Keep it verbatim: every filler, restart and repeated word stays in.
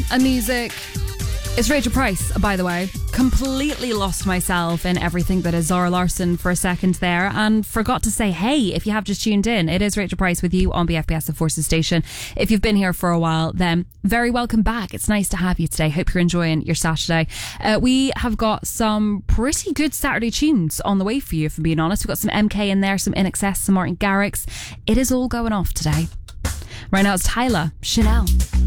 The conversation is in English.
and music. It's Rachel Price, by the way. Completely lost myself in everything that is Zara Larsson for a second there and forgot to say, hey, if you have just tuned in, it is Rachel Price with you on B F B S The Forces Station. If you've been here for a while, then very welcome back. It's nice to have you today. Hope you're enjoying your Saturday. Uh, we have got some pretty good Saturday tunes on the way for you, if I'm being honest. We've got some M K in there, some I N X S, some Martin Garrix. It is all going off today. Right now it's Tyler, Chanel.